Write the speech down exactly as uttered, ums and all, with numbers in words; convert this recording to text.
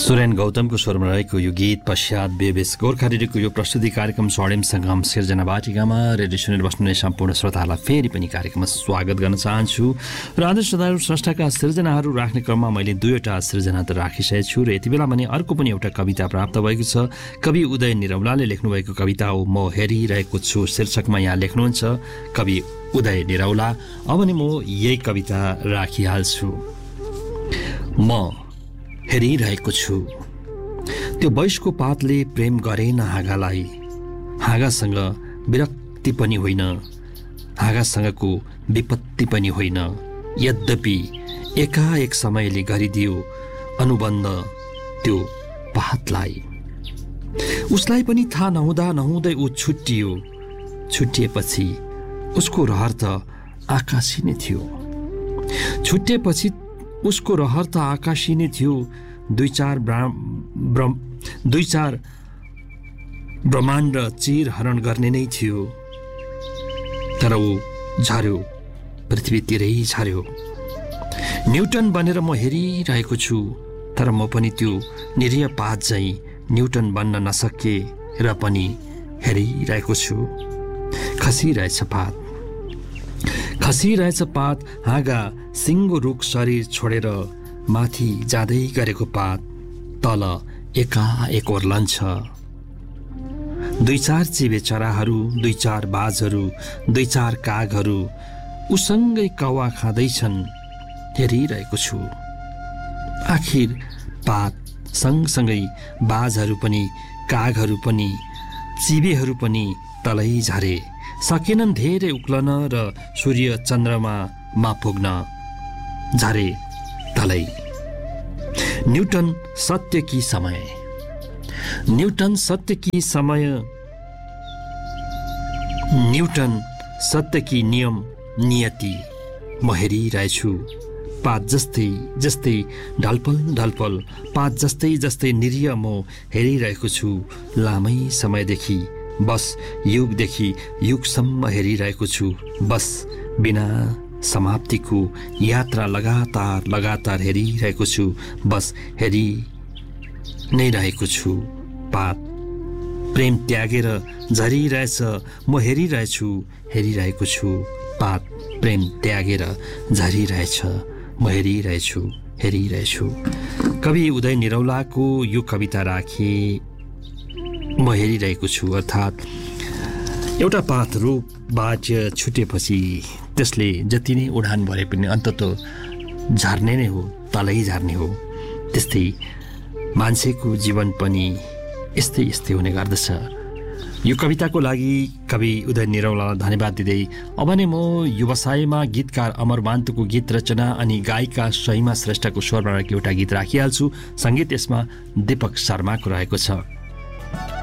सुरेन गौतमको स्वरमा रहेको यो गीत पश्चात बेबेस गोर्खा रेडियोको यो प्रस्तुति कार्यक्रम स्वर्णिम सङ्गम सिर्जना बाटिकामा रेडियो सुनेर बस्नुहुने सम्पूर्ण श्रोताहरूलाई फेरि पनि कार्यक्रममा स्वागत गर्न चाहन्छु। र आज श्रोताहरू स्रष्टाका सिर्जनाहरू राख्ने क्रममा मैले दुईवटा सिर्जना त राखिसकेको छु र यति बेला भने अर्को पनि एउटा कविता प्राप्त भएको छ। कवि उदय निरौलाले लेख्नुभएको कविता हो म हेरिरहेको छु शीर्षकमा यहाँ लेख्नुहुन्छ कवि उदय निरौला। अब भने म यही कविता राखिहाल्छु। म हेरिरहेको छु त्यो वैशको पातले प्रेम गरेन हाँगालाई, हाँगासँग विरक्ति पनि होइन, हाँगासँगको विपत्ति पनि होइन। यद्यपि एकाएक समयले गरिदियो अनुबन्ध त्यो पातलाई, उसलाई पनि थाहा नहुँदा नहुँदै ऊ छुट्टियो। छुट्टिएपछि उसको रहर त आकाशी नै थियो, छुट्टिएपछि उसको रहर त आकाशी नै थियो। दुई चार ब्रह्म दुई चार ब्रह्माण्ड चिर हरण गर्ने नै थियो, तर ऊ झर्यो, पृथ्वीतिरै झर्यो। न्युटन बनेर म हेरिरहेको छु, तर म पनि त्यो निरीह पात झैँ न्युटन बन्न नसके र पनि हेरिरहेको छु। खसिरहेछ पात, खसिरहेछ पात, हाँगा सिङ्गो रुख शरीर छोडेर माथि जाँदै गरेको पात तल एकाएक ओर्लन्छ। दुई चार चिबे चराहरू, दुई चार बाजहरू, दुई चार कागहरू उसँगै कौवा खाँदैछन्, हेरिरहेको छु। आखिर पात सँगसँगै बाजहरू पनि, कागहरू पनि, चिबेहरू पनि तलै झरे, सकेनन् धेरै उक्लन र सूर्य चन्द्रमामा पुग्न, झरे तलै। न्युटन सत्य कि समय, न्युटन सत्य कि समय, न्युटन सत्य कि नियम नियति। म हेरिरहेछु पात जस्तै जस्तै ढलपल ढलपल, पात जस्तै जस्तै निरीह म हेरिरहेको छु। लामै समयदेखि, बस युगदेखि युगसम्म हेरिरहेको छु। बस बिना समाप्तिको यात्रा लगातार लगातार हेरिरहेको छु। बस हेरि नै रहेको छु। पात प्रेम त्यागेर झरिरहेछ, म हेरिरहेछु, हेरिरहेको छु। पात प्रेम त्यागेर झरिरहेछ, म हेरिरहेछु, हेरिरहेछु। कवि उदय निरौलाको यो कविता राखे म हेरिरहेको छु। अर्थात् एउटा पात रुखबाट छुटेपछि त्यसले जति नै उडान भरे पनि अन्ततः झर्ने नै हो, तलै झर्ने हो। त्यस्तै मान्छेको जीवन पनि यस्तै यस्तै हुने गर्दछ। यो कविताको लागि कवि उदय निरौलालाई धन्यवाद दिँदै अब नै म व्यवसायमा गीतकार अमर मान्तुको गीत रचना अनि गायिका सहिमा श्रेष्ठको स्वरमा रहेको एउटा गीत राखिहाल्छु। सङ्गीत यसमा दीपक शर्माको रहेको छ।